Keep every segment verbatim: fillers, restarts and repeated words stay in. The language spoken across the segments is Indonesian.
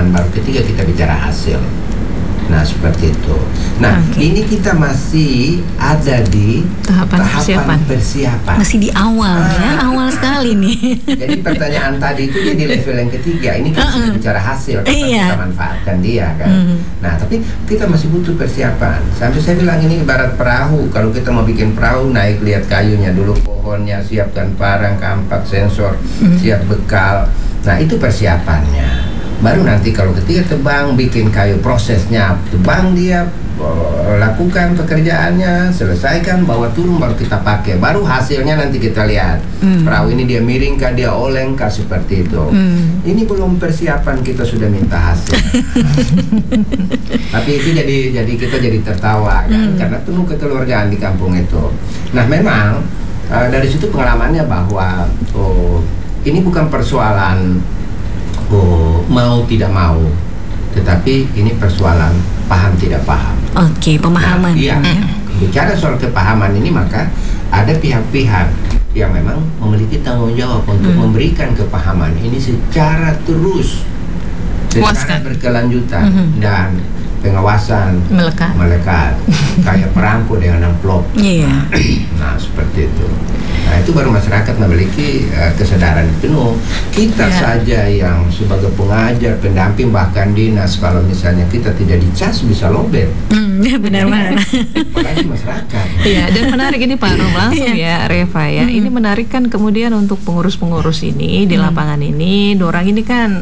persiapan, baru ketiga kita bicara hasil. Nah seperti itu. Nah okay. ini kita masih ada di tahapan, tahapan persiapan. persiapan. Masih di awal ah. ya, awal sekali nih. Jadi pertanyaan tadi itu dia di level yang ketiga. Ini kita uh-uh. bicara hasil, kita iya. kita manfaatkan dia kan. Mm. Nah tapi kita masih butuh persiapan. Sampai saya bilang ini ibarat perahu. Kalau kita mau bikin perahu, naik lihat kayunya dulu, pohonnya, siapkan parang, kampak, sensor, mm. siap bekal. Nah itu persiapannya. Baru nanti kalau ketika tebang, bikin kayu, prosesnya tebang dia, lakukan pekerjaannya, selesaikan, bawa turun, baru kita pakai. Baru hasilnya nanti kita lihat. Mm. Perahu ini dia miring kah, dia oleng kah, seperti itu. Mm. Ini belum persiapan, kita sudah minta hasil. Tapi itu jadi jadi kita jadi tertawa kan, mm. karena penuh kekeluargaan di kampung itu. Nah memang uh, dari situ pengalamannya bahwa oh, ini bukan persoalan oh, mau tidak mau, tetapi ini persoalan paham tidak paham. Oke, okay, pemahaman. Nah, iya. Hmm. Bicara soal kepahaman ini, maka ada pihak-pihak yang memang memiliki tanggung jawab untuk hmm. memberikan kepahaman ini secara terus, secara Puaskan. berkelanjutan hmm. dan pengawasan melekat, melekat kayak perangko dengan amplop. Yeah. Nah seperti itu. Nah itu baru masyarakat memiliki uh, kesadaran penuh. Kita yeah. saja yang sebagai pengajar, pendamping, bahkan dinas, kalau misalnya kita tidak dicas bisa lobet. Mm, ya benar-benar. Apalagi masyarakat. Iya, dan menarik ini Pak Rom, langsung ya Reva ya. Mm. Ini menarik kan kemudian untuk pengurus-pengurus ini di lapangan mm. ini, dorang ini kan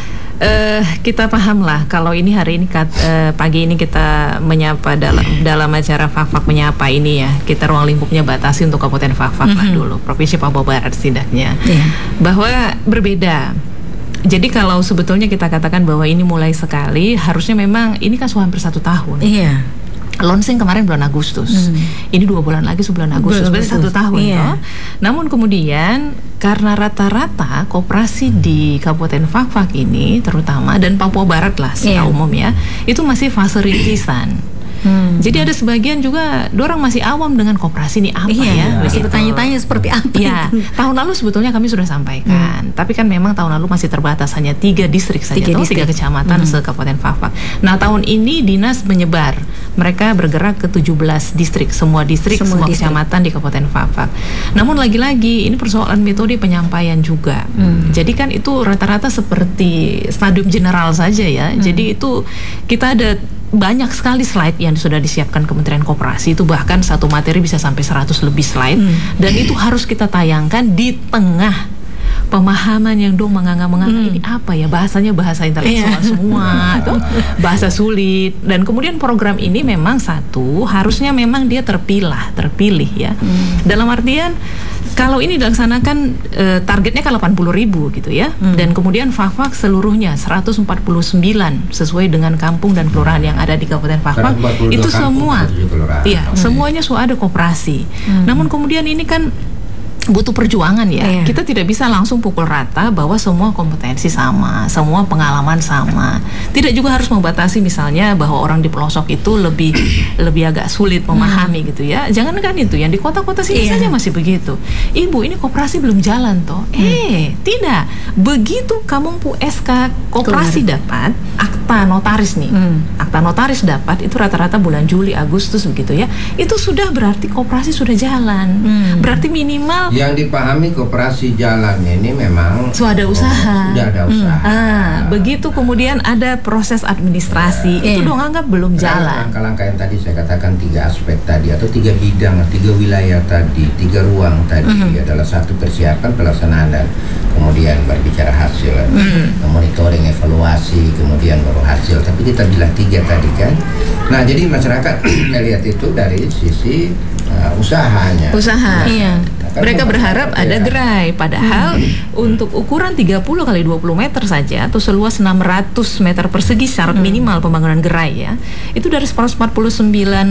Uh, kita paham lah kalau ini hari ini kat, uh, pagi ini kita menyapa dalam dalam acara Fak-Fak menyapa ini ya, kita ruang lingkupnya batasi untuk Kabupaten Fak-Fak mm-hmm. lah dulu, Provinsi Papua Barat setidaknya, yeah. bahwa berbeda. Jadi kalau sebetulnya kita katakan bahwa ini mulai sekali, harusnya memang ini kan sudah hampir satu tahun. Iya. Yeah. Launching kemarin bulan Agustus, hmm. ini dua bulan lagi sebulan Agustus, berarti satu tahun. Iya. Toh? Namun kemudian karena rata-rata koperasi di Kabupaten Fak-Fak ini, terutama dan Papua Barat lah secara yeah. umum ya, itu masih fase rintisan. Hmm. Jadi ada sebagian juga dorang masih awam dengan koperasi ini apa iya, ya, masih bertanya-tanya seperti apa. Ya, tahun lalu sebetulnya kami sudah sampaikan, hmm. tapi kan memang tahun lalu masih terbatas hanya tiga distrik saja, tiga, distrik. tiga kecamatan hmm. se-Kabupaten Fak-Fak. Nah tahun ini dinas menyebar, mereka bergerak ke tujuh belas distrik, semua distrik, semua, semua distrik. kecamatan di Kabupaten Fak-Fak. Namun lagi-lagi ini persoalan metode penyampaian juga. Hmm. Jadi kan itu rata-rata seperti stadium general saja ya. Hmm. Jadi itu kita ada banyak sekali slide yang sudah disiapkan Kementerian Koperasi, itu bahkan satu materi bisa sampai seratus lebih slide, hmm. dan itu harus kita tayangkan di tengah pemahaman yang dong menganga-menganga hmm. ini apa ya, bahasanya bahasa intelektual yeah. semua, tuh bahasa sulit. Dan kemudian program ini memang satu harusnya memang dia terpilah, terpilih ya. Hmm. Dalam artian kalau ini dilaksanakan e, targetnya kan delapan puluh ribu gitu ya, hmm. dan kemudian Fak-Fak seluruhnya seratus empat puluh sembilan sesuai dengan kampung dan kelurahan yang ada di Kabupaten Fak-Fak itu semua, iya hmm. semuanya sudah ada koperasi. Hmm. Namun kemudian ini kan butuh perjuangan ya. Iya. Kita tidak bisa langsung pukul rata bahwa semua kompetensi sama, semua pengalaman sama. Tidak juga harus membatasi misalnya bahwa orang di pelosok itu lebih lebih agak sulit memahami hmm. gitu ya. Jangan kan itu, yang di kota-kota sini iya. saja masih begitu. Ibu, ini koperasi belum jalan toh. Hmm. Eh, tidak. Begitu kamu pu S K koperasi Keluar. dapat, akta notaris nih. Hmm. Akta notaris dapat itu rata-rata bulan Juli, Agustus begitu ya. Itu sudah berarti koperasi sudah jalan. Hmm. Berarti minimal yang dipahami koperasi jalan ini memang sudah ada usaha. Oh, sudah ada usaha. Hmm. Ah, begitu kemudian ada proses administrasi, ya. Itu dong anggap belum Karena jalan. Langkah-langkah yang tadi saya katakan tiga aspek tadi atau tiga bidang, tiga wilayah tadi, tiga ruang tadi mm-hmm. adalah satu persiapan, pelaksanaan, dan kemudian berbicara hasil, mm-hmm. monitoring, evaluasi, kemudian baru hasil. Tapi kita bilang tiga tadi kan. Nah, jadi masyarakat melihat itu dari sisi uh, usahanya. Usaha. Nah, iya. Mereka berharap ada ya. gerai, padahal hmm. untuk ukuran tiga puluh kali dua puluh meter saja atau seluas enam ratus meter persegi syarat hmm. minimal pembangunan gerai ya. Itu dari seratus empat puluh sembilan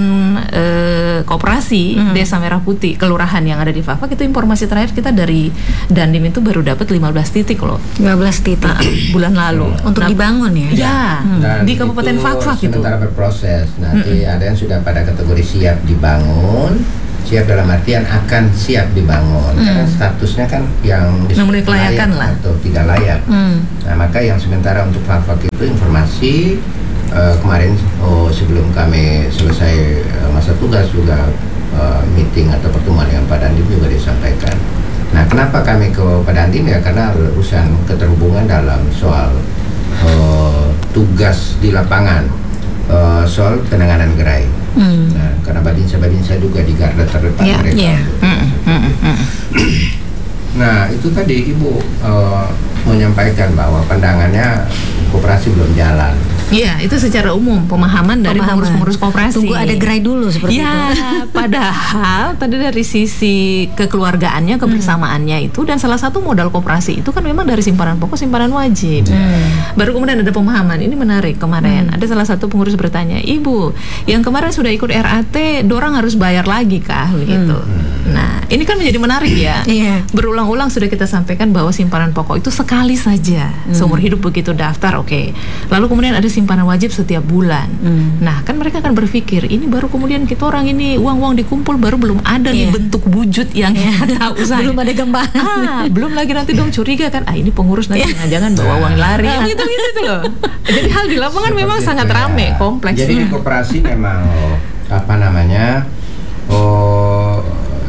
eh, koperasi hmm. Desa Merah Putih kelurahan yang ada di Fak-Fak, itu informasi terakhir kita dari Dandim itu baru dapat lima belas titik loh. lima belas titik nah, bulan lalu. Untuk nah, dibangun ya. Ya, hmm. di Kabupaten Fak-Fak itu. Sementara berproses. Nanti hmm. ada yang sudah pada kategori siap dibangun. Siap dalam artian akan siap dibangun. Hmm. Karena statusnya kan yang Memenuhi kelayakan lah. atau tidak layak. Hmm. Nah, maka yang sementara untuk Fafak itu informasi uh, kemarin oh, sebelum kami selesai uh, masa tugas juga uh, meeting atau pertemuan dengan Pak Dandim juga disampaikan. Nah, kenapa kami ke Pak Dandim ya karena urusan keterhubungan dalam soal uh, tugas di lapangan, uh, soal penanganan gerai. Hmm. Nah, karena badinsa-badinsa juga di garda terdepan Ya, mereka. ya. Mm, mm, mm, mm. Nah, itu tadi Ibu uh, menyampaikan bahwa pandangannya koperasi belum jalan. Iya, itu secara umum pemahaman dari Pemahaman. pengurus-pengurus koperasi. Tunggu ada gerai dulu seperti ya, itu. padahal tadi dari sisi kekeluargaannya, kebersamaannya itu, dan salah satu modal koperasi itu kan memang dari simpanan pokok, simpanan wajib. Hmm. Baru kemudian ada pemahaman. Ini menarik kemarin. Ada salah satu pengurus bertanya, Ibu, yang kemarin sudah ikut R A T, dorang harus bayar lagi kah? Begitu. Nah, ini kan menjadi menarik ya. Iya. Berulang-ulang sudah kita sampaikan bahwa simpanan pokok itu sekali saja seumur hidup begitu daftar, oke. Lalu kemudian ada simpanan wajib setiap bulan. Hmm. Nah, kan mereka akan berpikir ini baru kemudian kita orang ini uang-uang dikumpul baru belum ada nih Iya. bentuk wujud yang kita usaha. Belum ada gambaran. Ah, belum lagi nanti dong curiga kan, ah ini pengurus nanti jangan bawa uang lari. Gitu gitu itu loh. Jadi hal di lapangan memang Seperti sangat itu ya. rame, kompleks. Jadi di koperasi memang oh, apa namanya oh,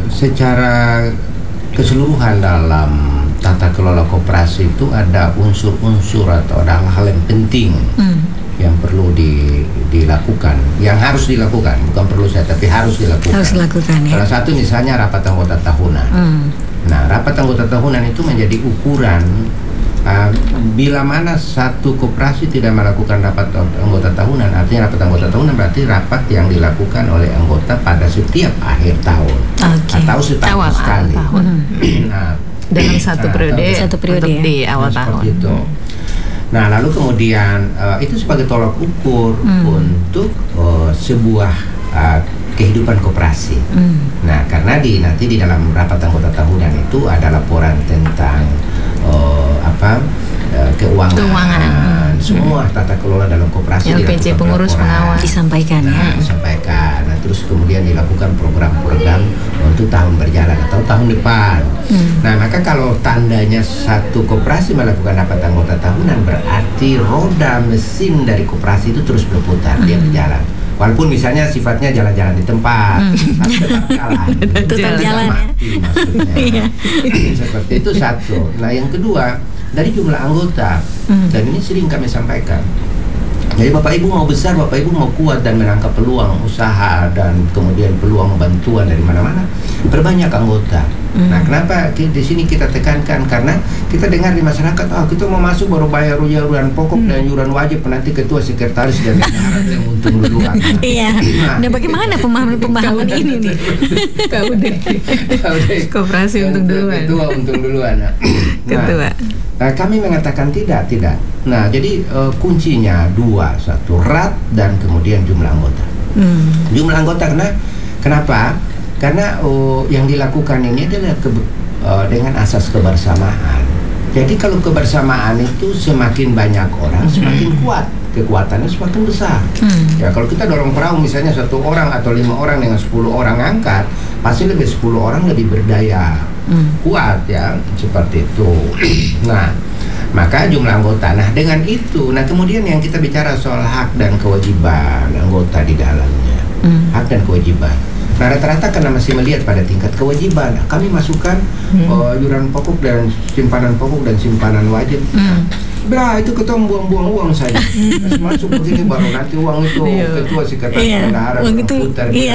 secara keseluruhan dalam tata kelola koperasi itu ada unsur-unsur atau ada hal-hal yang penting Hmm. yang perlu di, dilakukan, yang harus dilakukan, bukan perlu saya tapi harus dilakukan. Harus dilakukan ya. Salah satu misalnya rapat anggota tahunan. Hmm. Nah, rapat anggota tahunan itu menjadi ukuran uh, bila mana satu koperasi tidak melakukan rapat anggota tahunan, artinya rapat anggota tahunan berarti rapat yang dilakukan oleh anggota pada setiap akhir tahun Oke. atau setahun Awal sekali. tahun. Nah, Dalam satu Nah, periode, satu periode untuk ya. di awal Nah, tahun. seperti itu. Nah, lalu kemudian uh, itu sebagai tolak ukur Hmm. untuk uh, sebuah uh, kehidupan koperasi. Hmm. Nah, karena di nanti di dalam rapat anggota tahunan itu ada laporan tentang uh, apa uh, keuangan, Keuangan. semua tata kelola dalam koperasi. L P J dilakukan pengurus pelaporan. pengawas. Disampaikan ya. Nah, disampaikan. Nah, terus kemudian dilakukan program-program untuk tahun berjalan atau tahun depan. Hmm. Nah, maka kalau tandanya satu koperasi melakukan rapat anggota tahunan berarti roda mesin dari koperasi itu terus berputar, dia berjalan. Walaupun misalnya sifatnya jalan-jalan di tempat, tapi tetap jalan. Tetap jalan ya. mati maksudnya. Iya. Seperti itu satu. Nah, yang kedua, dari jumlah anggota, Hmm. dan ini sering kami sampaikan. Jadi Bapak Ibu mau besar, Bapak Ibu mau kuat dan menangkap peluang usaha dan kemudian peluang bantuan dari mana-mana, perbanyak anggota. Hmm. Nah, kenapa ki- di sini kita tekankan? Karena kita dengar di masyarakat, oh kita mau masuk baru bayar iuran pokok dan iuran wajib, nanti ketua sekretaris dan bendahara yang untung duluan. Iya. Nah, bagaimana pemahaman-pemahaman ini nih? Kau deh. Tahu deh. Koperasi Yang untung duluan. Ketua untung duluan. Nah, Ketua. Nah, kami mengatakan tidak, tidak. Nah, jadi eh, kuncinya dua, satu rat dan kemudian jumlah anggota. Hmm. Jumlah anggota karena kenapa? Karena oh, yang dilakukan ini adalah ke- eh, dengan asas kebersamaan. Jadi kalau kebersamaan itu semakin banyak orang, semakin kuat, kekuatannya semakin besar. Hmm. Ya, kalau kita dorong perahu misalnya satu orang atau lima orang dengan sepuluh orang angkat, pasti lebih sepuluh orang lebih berdaya, Hmm. kuat ya, seperti itu. Nah, maka jumlah anggota. Nah, dengan itu, nah kemudian yang kita bicara soal hak dan kewajiban anggota di dalamnya, Hmm. hak dan kewajiban. Nah, rata-rata karena masih melihat pada tingkat kewajiban, kami masukkan uh, iuran pokok dan simpanan pokok dan simpanan wajib. Hmm. Bra, itu ketua buang-buang uang saja. Terus masuk begini baru nanti uang itu Iya. ketua sekretaris Iya, bendahara uang itu, putar iya.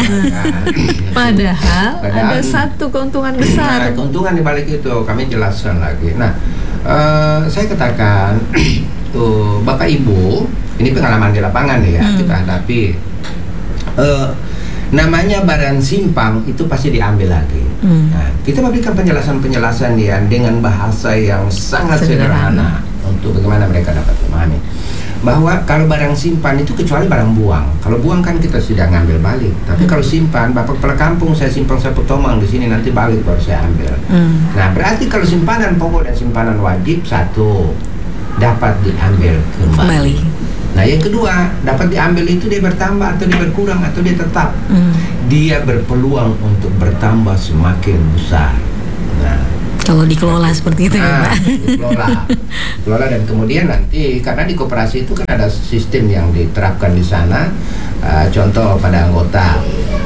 Padahal, Padahal- ada satu keuntungan Nah, besar. keuntungan di balik itu kami jelaskan lagi. Nah, eh, saya katakan tuh Bapak Ibu, ini pengalaman di lapangan ya Hmm. kita hadapi. Eh, namanya barang simpang itu pasti diambil lagi. Hmm. Nah, kita memberikan penjelasan-penjelasan ya dengan bahasa yang sangat Sederhana. sederhana untuk bagaimana mereka dapat memahami bahwa kalau barang simpan itu kecuali barang buang. Kalau buang kan kita sudah ngambil balik. Tapi kalau simpan, Bapak kepala kampung saya simpan satu tomang di sini nanti balik baru saya ambil. Hmm. Nah, berarti kalau simpanan pokok dan simpanan wajib satu dapat diambil kembali. Kembali. Nah yang kedua, dapat diambil itu dia bertambah atau dia berkurang atau dia tetap. Hmm. Dia berpeluang untuk bertambah semakin besar. Nah, kalau dikelola seperti itu nah, ya Pak. Dikelola, kelola dan kemudian nanti karena di koperasi itu kan ada sistem yang diterapkan di sana. Uh, contoh pada anggota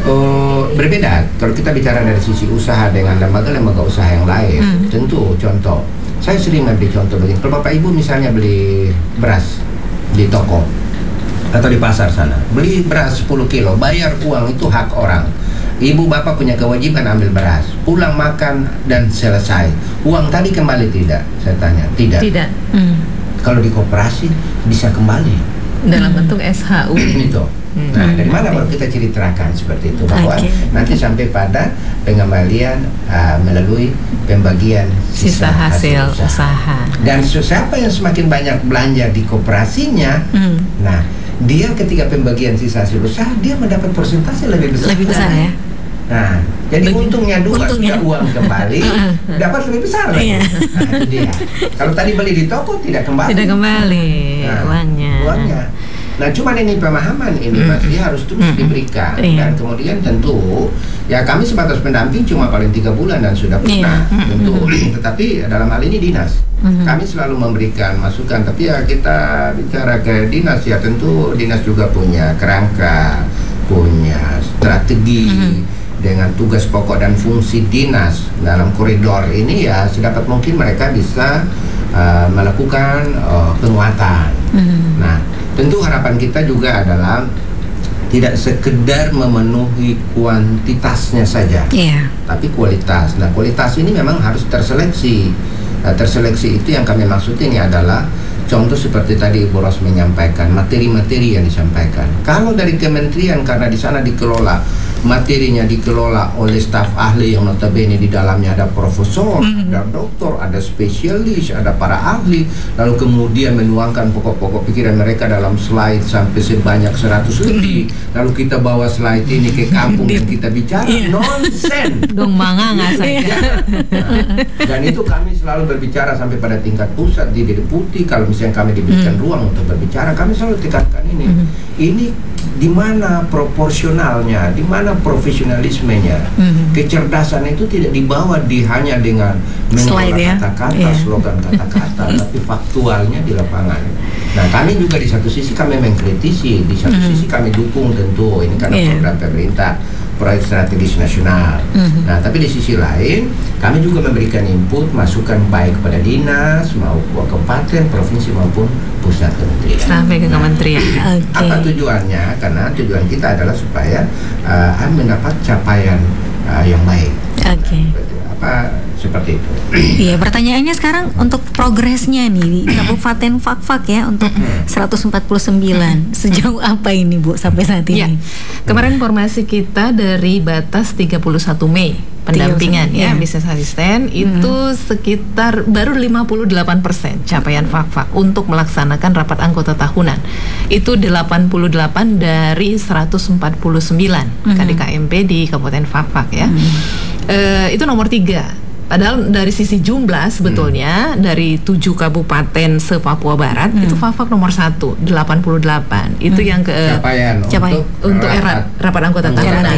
uh, berbeda. Kalau kita bicara dari sisi usaha dengan lembaga-lembaga usaha yang lain, hmm. tentu contoh. Saya sering ambil contoh begini. Kalau Bapak Ibu misalnya beli beras di toko atau di pasar sana, beli beras sepuluh kilo, bayar uang itu hak orang. Ibu bapak punya kewajiban ambil beras, pulang makan dan selesai. Uang tadi kembali tidak? Saya tanya, tidak. Tidak. Hmm. Kalau di koperasi bisa kembali dalam bentuk S H U. Itu. Nah, dari mana baru kita ceritakan seperti itu bahwa okay. nanti sampai pada pengembalian uh, melalui pembagian sisa, sisa hasil, hasil usaha. usaha. Dan siapa yang semakin banyak belanja di koperasinya, hmm. nah dia ketika pembagian sisa hasil usaha dia mendapat persentase lebih besar. Lebih besar ya. Nah, jadi Bagi, untungnya dua untungnya. sudah uang kembali dapat lebih besar lagi. Nah, itu dia. Kalau tadi beli di toko tidak kembali. Tidak kembali nah, uangnya. Uangnya. Nah, cuman ini pemahaman ini Mm. pasti harus terus mm. diberikan yeah. dan kemudian tentu ya kami sebatas pendamping cuma paling tiga bulan dan sudah pernah yeah. tentu. Mm. Tetapi dalam hal ini dinas mm. kami selalu memberikan masukan. Tapi ya kita bicara ke dinas ya tentu dinas juga punya kerangka, punya strategi. Mm. Dengan tugas pokok dan fungsi dinas dalam koridor ini ya sedapat mungkin mereka bisa uh, melakukan uh, penguatan. Mm. Nah, tentu harapan kita juga adalah tidak sekedar memenuhi kuantitasnya saja, yeah. tapi kualitas. Nah, kualitas ini memang harus terseleksi. Nah, terseleksi itu yang kami maksud ini adalah contoh seperti tadi Ibu Ros menyampaikan materi-materi yang disampaikan. Kalau dari kementerian karena di sana dikelola materinya dikelola oleh staf ahli yang notabene di dalamnya ada profesor, mm-hmm. ada doktor, ada spesialis, ada para ahli, lalu kemudian menuangkan pokok-pokok pikiran mereka dalam slide sampai sebanyak seratus lebih, lalu kita bawa slide ini ke kampung dan kita bicara nonsen dong manganga saja. Nah, dan itu kami selalu berbicara sampai pada tingkat pusat di Deputi. Kalau misalnya kami diberikan mm. ruang untuk berbicara, kami selalu tekankan ini mm. ini di mana proporsionalnya, di mana profesionalismenya. Mm-hmm. Kecerdasan itu tidak dibawa di hanya dengan mengolah ya? kata-kata, yeah. slogan kata-kata, tapi faktualnya di lapangan. Nah, kami juga di satu sisi kami mengkritisi, di satu mm-hmm. sisi kami dukung tentu ini karena yeah. program pemerintah, proyek strategis nasional. Mm-hmm. Nah, tapi di sisi lain kami juga memberikan input, masukan baik kepada dinas maupun kabupaten, provinsi maupun pusat kementerian. Sampai ke kementerian. Nah, okay. Apa tujuannya? Karena tujuan kita adalah supaya uh, mendapat capaian uh, yang baik. Oke. Okay. Apa seperti itu. Iya, pertanyaannya sekarang untuk progresnya nih di Kabupaten Fakfak ya untuk seratus empat puluh sembilan sejauh apa ini Bu sampai saat ini? Ya. Kemarin informasi kita dari batas tiga puluh satu Mei pendampingan ya, ya bisnis asisten hmm. itu sekitar baru lima puluh delapan persen capaian Fakfak untuk melaksanakan rapat anggota tahunan. Itu delapan puluh delapan dari seratus empat puluh sembilan hmm. K D K M P di Kabupaten Fakfak ya. Hmm. Uh, itu nomor tiga. Padahal dari sisi jumlah sebetulnya hmm. dari tujuh kabupaten se-Papua Barat hmm. itu Fakfak nomor satu, delapan puluh delapan. Itu hmm. yang ke capaian untuk, untuk rapat, rapat anggota tahunan.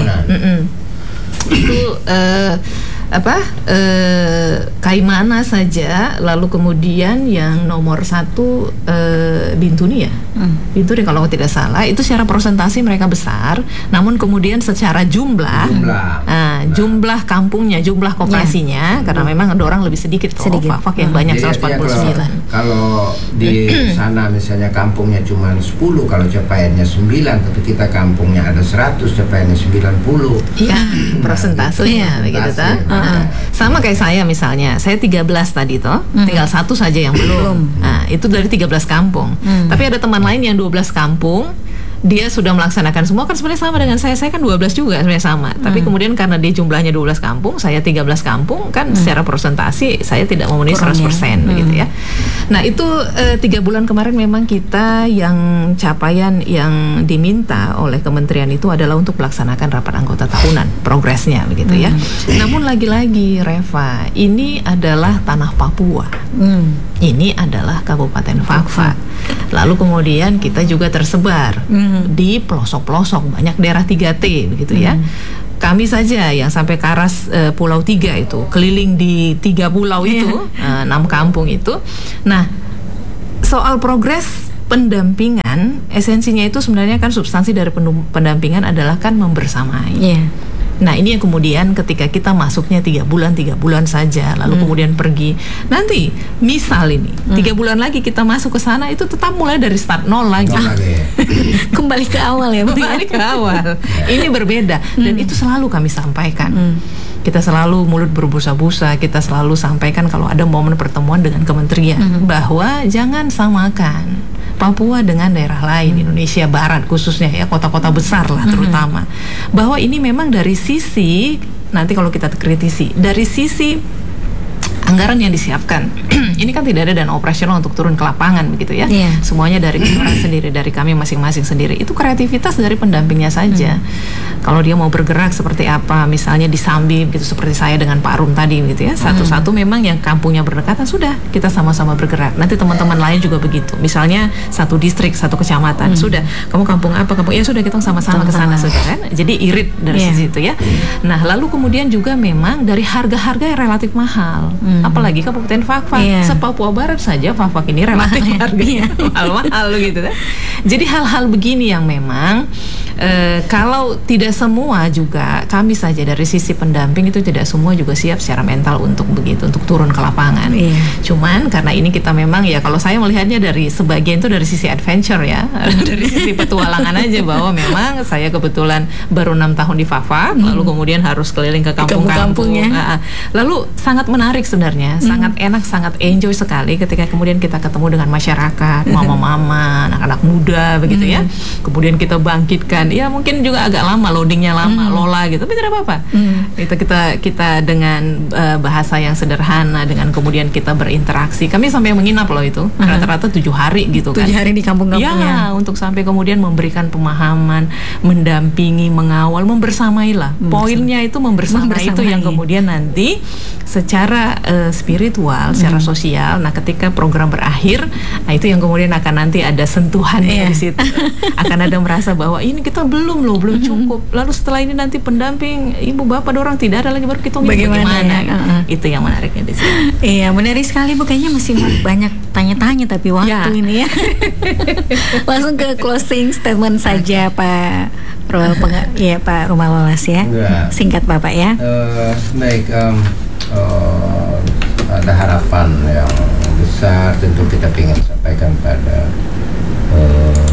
Itu uh, apa uh, Kaimana saja, lalu kemudian yang nomor satu uh, Bintuni ya, hmm. Bintuni kalau tidak salah, itu secara persentase mereka besar, namun kemudian secara jumlah, jumlah, uh, nah. jumlah kampungnya, jumlah koperasinya, yeah. karena memang ada orang lebih sedikit kok, Fakfak yang hmm. banyak seratus empat puluh sembilan. Ya, kalau, kalau di sana misalnya kampungnya cuma sepuluh, kalau capaiannya sembilan, tapi kita kampungnya ada seratus, capaiannya sembilan puluh. Iya, nah, persentasenya begitu toh. Uh-huh. Sama kayak saya misalnya, saya tiga belas tadi toh, hmm. tinggal satu saja yang belum. Nah, itu dari tiga belas kampung. Hmm. Tapi ada teman lain yang dua belas kampung, dia sudah melaksanakan semua, kan sebenarnya sama dengan saya. Saya kan dua belas juga sebenarnya sama. Hmm. Tapi kemudian karena dia jumlahnya dua belas kampung, saya tiga belas kampung, kan hmm. secara persentase saya tidak memenuhi seratus persen hmm. begitu ya. Nah, itu eh, tiga bulan kemarin memang kita yang capaian yang diminta oleh kementerian itu adalah untuk melaksanakan rapat anggota tahunan, progresnya begitu hmm. ya. Namun lagi-lagi Reva, ini adalah tanah Papua. Hmm. ini adalah Kabupaten Fakfak. Lalu kemudian kita juga tersebar mm. di pelosok-pelosok, banyak daerah tiga T begitu ya. Mm. Kami saja yang sampai Karas uh, Pulau Tiga itu, keliling di tiga pulau itu, yeah. uh, enam kampung itu. Nah, soal progres pendampingan, esensinya itu sebenarnya kan substansi dari pendampingan adalah kan membersamai. Yeah. Nah, ini yang kemudian ketika kita masuknya tiga bulan, tiga bulan saja, lalu hmm. kemudian pergi. Nanti, misal ini, hmm. tiga bulan lagi kita masuk ke sana, itu tetap mulai dari start nol lagi. Nol lagi. Kembali ke awal ya, kembali ke awal. Ini berbeda, dan hmm. itu selalu kami sampaikan. Hmm. Kita selalu mulut berbusa-busa, kita selalu sampaikan kalau ada momen pertemuan dengan kementerian, hmm. bahwa jangan samakan Papua dengan daerah lain, hmm. Indonesia Barat khususnya ya, kota-kota besar lah terutama, hmm. bahwa ini memang dari sisi, nanti kalau kita kritisi, dari sisi anggaran yang disiapkan, ini kan tidak ada dana operasional untuk turun ke lapangan begitu ya, yeah. semuanya dari kita sendiri, dari kami masing-masing sendiri, itu kreativitas dari pendampingnya saja. hmm. Kalau dia mau bergerak seperti apa, misalnya di Sambi gitu, seperti saya dengan Pak Rum tadi gitu ya, satu-satu hmm. memang yang kampungnya berdekatan, sudah kita sama-sama bergerak. Nanti teman-teman lain juga begitu, misalnya satu distrik, satu kecamatan, hmm. sudah kamu kampung apa, kampung ya sudah kita sama-sama ke sana sudah kan, jadi irit dari yeah. situ ya. Nah, lalu kemudian juga memang dari harga-harga yang relatif mahal. hmm. Apalagi Kabupaten Fakfak, yeah. se-Papua Barat saja Fakfak ini relatif harganya mahal-mahal gitu kan. Jadi hal-hal begini yang memang e, kalau tidak semua juga, kami saja dari sisi pendamping itu tidak semua juga siap secara mental untuk begitu, untuk turun ke lapangan. yeah. Cuman karena ini kita memang ya, kalau saya melihatnya dari sebagian itu dari sisi adventure ya, dari sisi petualangan aja, bahwa memang saya kebetulan baru enam tahun di Fakfak, hmm. lalu kemudian harus keliling ke kampung-kampung. Nah, lalu sangat menarik sebenarnya, hmm. sangat enak, sangat enjoy sekali ketika kemudian kita ketemu dengan masyarakat, mama-mama, anak-anak muda begitu hmm. ya. Kemudian kita bangkitkan, ya mungkin juga agak lama, loadingnya lama, hmm. lola gitu, tapi tidak apa-apa. Hmm. Itu kita kita dengan uh, bahasa yang sederhana, dengan kemudian kita berinteraksi. Kami sampai menginap loh itu, uh-huh. rata-rata tujuh hari gitu kan. Tujuh hari di kampung-kampungnya. Ya, untuk sampai kemudian memberikan pemahaman, mendampingi, mengawal, membersamailah. Hmm. Poinnya itu membersamai, membersamai itu yang kemudian nanti secara uh, spiritual, secara hmm. sosial. Nah, ketika program berakhir, nah itu yang kemudian akan nanti ada sentuhan yeah. di situ. Akan ada merasa bahwa ini kita belum loh, belum cukup. Lalu setelah ini nanti pendamping ibu bapak dorang tidak ada lagi, baru kita bagaimana, bagaimana ya? uh-huh. Itu yang menariknya di sini. Iya, menarik sekali Bu. Kayaknya masih banyak tanya-tanya tapi waktu ya. ini ya. Langsung ke closing statement saja Pak Peng- ya Pak Rumah Walas ya. ya. Singkat Bapak ya. Uh, baik. Um, uh, ada harapan yang besar tentu kita ingin sampaikan pada uh,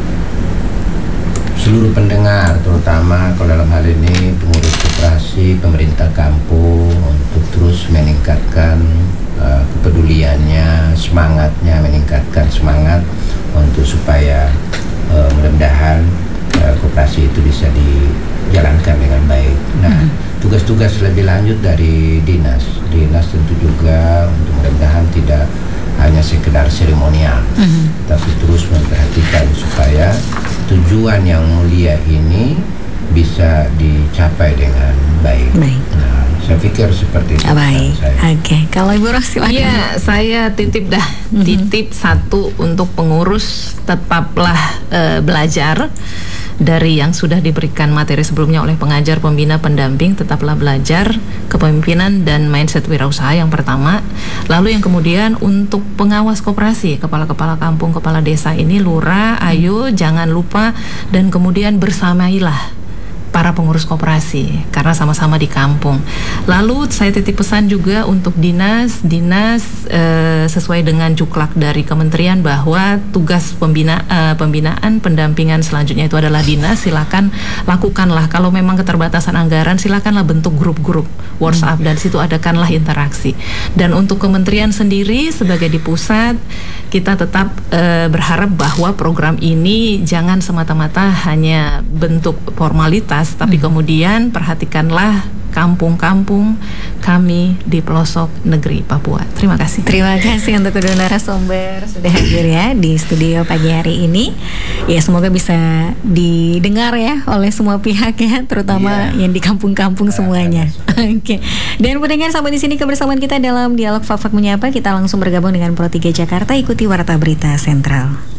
seluruh pendengar, terutama kalau dalam hal ini pengurus koperasi, pemerintah kampung, untuk terus meningkatkan uh, kepeduliannya, semangatnya, meningkatkan semangat untuk supaya uh, mudah-mudahan uh, koperasi itu bisa dijalankan dengan baik. Nah, tugas-tugas lebih lanjut dari dinas, dinas tentu juga untuk mudah-mudahan tidak hanya sekedar seremonial, mm-hmm. tapi terus memperhatikan supaya tujuan yang mulia ini bisa dicapai dengan baik. baik. Nah, saya pikir seperti itu. Baik. Oke. Okay. Kalau Ibu Ros silakan. Iya, saya titip dah, mm-hmm. titip satu untuk pengurus, tetaplah uh, belajar. Dari yang sudah diberikan materi sebelumnya oleh pengajar, pembina, pendamping, tetaplah belajar kepemimpinan dan mindset wirausaha yang pertama. Lalu yang kemudian untuk pengawas koperasi, kepala-kepala kampung, kepala desa ini, lurah, ayo jangan lupa dan kemudian bersamailah para pengurus koperasi karena sama-sama di kampung. Lalu saya titip pesan juga untuk dinas, dinas e, sesuai dengan juklak dari kementerian bahwa tugas pembina, e, pembinaan, pendampingan selanjutnya itu adalah dinas. Silakan lakukanlah, kalau memang keterbatasan anggaran silakanlah bentuk grup-grup WhatsApp, dan situ adakanlah interaksi. Dan untuk kementerian sendiri sebagai di pusat, kita tetap e, berharap bahwa program ini jangan semata-mata hanya bentuk formalitas, tapi hmm. kemudian perhatikanlah kampung-kampung kami di pelosok negeri Papua. Terima kasih. Terima kasih untuk kedua narasumber sudah hadir ya di studio pagi hari ini. Ya, semoga bisa didengar ya oleh semua pihak ya, terutama yeah. yang di kampung-kampung semuanya. Oke. Okay. Dan pendengar, sampai di sini kebersamaan kita dalam Dialog Fak-Fak Menyapa. Kita langsung bergabung dengan Pro tiga Jakarta. Ikuti Warta Berita Sentral.